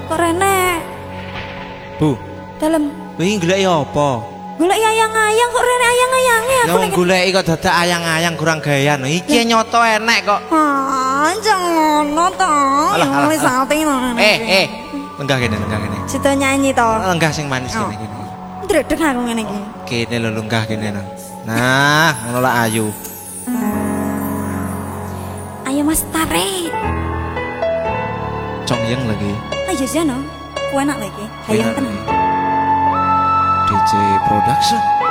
Kok rene? Bu. Dalem. Wingi golek apa? Golek ayang-ayang kok rene ayang-ayange aku nek goleki kok dadak ayang-ayang kurang gayan. Iki nyoto enek kok. Ah, jangan ngono to. Wis altino. Lenggah kene. Sida nyanyi to. Lenggah sing manis kene. Dredeg aku ngene iki. Kene lho lenggah kene. Nah, ngono lah ayu. Ayo Mas Tare. Congyeng lagi. Ayo Jano. Enak lagi. Hayang tenan. DJ Production.